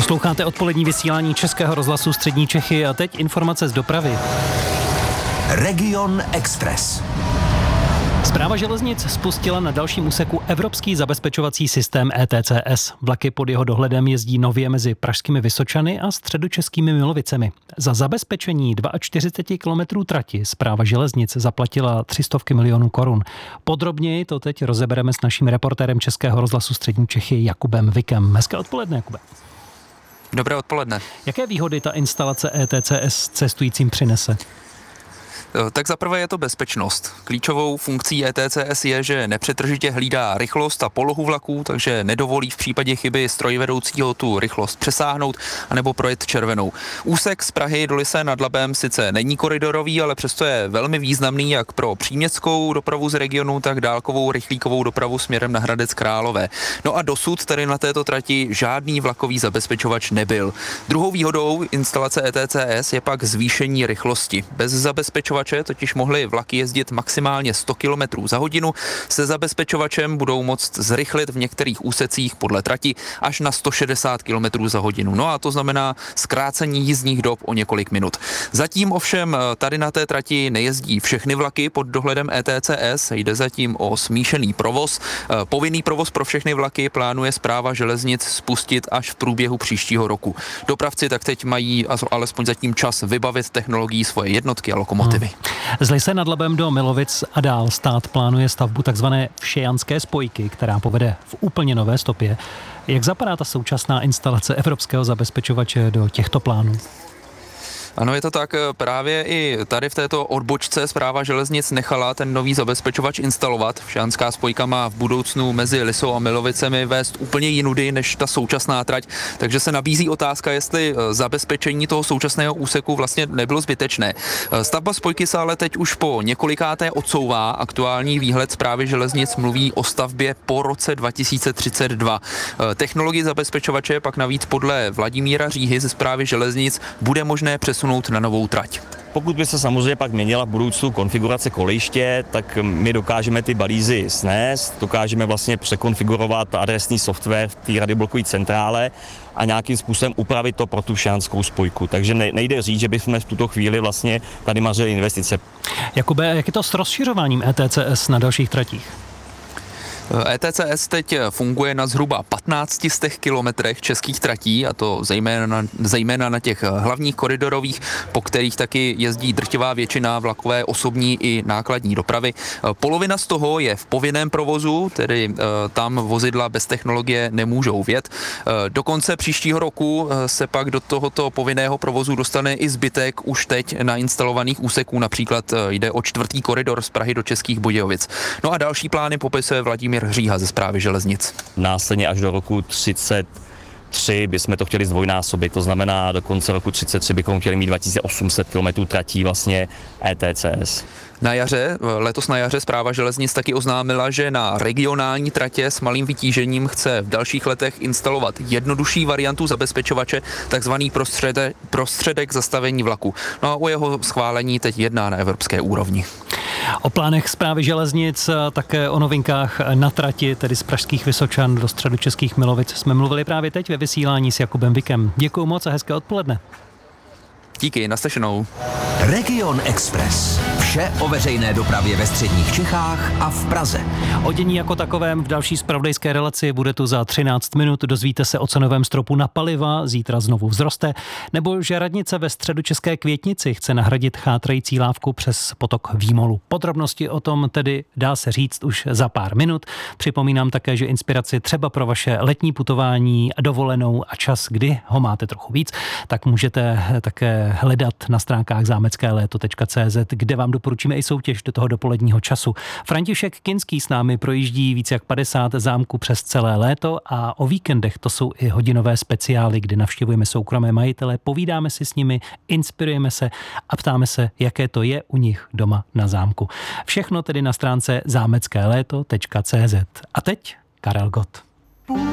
Posloucháte odpolední vysílání Českého rozhlasu Střední Čechy a teď informace z dopravy. Region Express. Správa železnic spustila na dalším úseku evropský zabezpečovací systém ETCS. Vlaky pod jeho dohledem jezdí nově mezi pražskými Vysočany a středočeskými Milovicemi. Za zabezpečení 42 kilometrů trati správa železnic zaplatila 300 milionů korun. Podrobněji to teď rozebereme s naším reportérem Českého rozhlasu Střední Čechy Jakubem Vikem. Hezké odpoledne, Jakube. Dobré odpoledne. Jaké výhody ta instalace ETCS cestujícím přinese? Tak zaprvé je to bezpečnost. Klíčovou funkcí ETCS je, že nepřetržitě hlídá rychlost a polohu vlaků, takže nedovolí v případě chyby strojvedoucího tu rychlost přesáhnout anebo projet červenou. Úsek z Prahy do Lysé nad Labem sice není koridorový, ale přesto je velmi významný jak pro příměstskou dopravu z regionu, tak dálkovou rychlíkovou dopravu směrem na Hradec Králové. No a dosud tady na této trati žádný vlakový zabezpečovač nebyl. Druhou výhodou instalace ETCS je pak zvýšení rychlosti. Bez zabezpečovače totiž mohly vlaky jezdit maximálně 100 km za hodinu. Se zabezpečovačem budou moct zrychlit v některých úsecích podle trati až na 160 km za hodinu. No a to znamená zkrácení jízdních dob o několik minut. Zatím ovšem tady na té trati nejezdí všechny vlaky pod dohledem ETCS, jde zatím o smíšený provoz. Povinný provoz pro všechny vlaky plánuje správa železnic spustit až v průběhu příštího roku. Dopravci tak teď mají alespoň zatím čas vybavit technologií svoje jednotky a lokomotivy. Z Lysé nad Labem do Milovic a dál stát plánuje stavbu takzvané všejanské spojky, která povede v úplně nové stopě. Jak zapadá ta současná instalace evropského zabezpečovače do těchto plánů? Ano, je to tak. Právě i tady v této odbočce správa železnic nechala ten nový zabezpečovač instalovat. Všejanská spojka má v budoucnu mezi Lysou a Milovicemi vést úplně jinudy než ta současná trať, takže se nabízí otázka, jestli zabezpečení toho současného úseku vlastně nebylo zbytečné. Stavba spojky se ale teď už po několikáté odsouvá. Aktuální výhled správy železnic mluví o stavbě po roce 2032. Technologii zabezpečovače pak navíc podle Vladimíra Říhy ze správy železnic bude možné přesunout na novou trať. Pokud by se samozřejmě pak měnila v budoucnu konfigurace kolejiště, tak my dokážeme ty balízy snést, dokážeme vlastně překonfigurovat adresní software v té radioblokové centrále a nějakým způsobem upravit to pro tu všejanskou spojku. Takže nejde říct, že bychom v tuto chvíli vlastně tady mařili investice. Jakube, jak je to s rozšiřováním ETCS na dalších tratích? ETCS teď funguje na zhruba 1500 kilometrech českých tratí, a to zejména na těch hlavních koridorových, po kterých taky jezdí drtivá většina vlakové osobní i nákladní dopravy. Polovina z toho je v povinném provozu, tedy tam vozidla bez technologie nemůžou vjet. Do konce příštího roku se pak do tohoto povinného provozu dostane i zbytek už teď nainstalovaných úseků, například jde o 4. koridor z Prahy do Českých Budějovic. No a další plány popisuje Vladimír Říha ze správy železnic. Následně až do roku 33 bychom to chtěli zdvojnásobit, to znamená do konce roku 33 bychom chtěli mít 2800 km tratí vlastně ETCS. Letos na jaře správa železnic taky oznámila, že na regionální tratě s malým vytížením chce v dalších letech instalovat jednodušší variantu zabezpečovače, takzvaný prostředek zastavení vlaku. No a o jeho schválení teď jedná na evropské úrovni. O plánech správy železnic, také o novinkách na trati, tedy z pražských Vysočan do středočeských Milovic, jsme mluvili právě teď ve vysílání s Jakubem Vikem. Děkuju moc a hezké odpoledne. Díky, naslyšenou. Region Express. Vše o veřejné dopravě ve středních Čechách a v Praze. O dění jako takovém v další zpravodajské relaci bude tu za 13 minut. Dozvíte se o cenovém stropu na paliva, zítra znovu vzroste, nebo že radnice ve středočeské Květnici chce nahradit chátrající lávku přes potok Výmolu. Podrobnosti o tom tedy dá se říct už za pár minut. Připomínám také, že inspiraci třeba pro vaše letní putování, dovolenou a čas, kdy ho máte trochu víc, tak můžete také hledat na stránkách zámeckéléto.cz, kde vám doporučíme i soutěž do toho dopoledního času. František Kinský s námi projíždí víc jak 50 zámků přes celé léto a o víkendech to jsou i hodinové speciály, kdy navštěvujeme soukromé majitele, povídáme si s nimi, inspirujeme se a ptáme se, jaké to je u nich doma na zámku. Všechno tedy na stránce zámeckéléto.cz. A teď Karel Gott.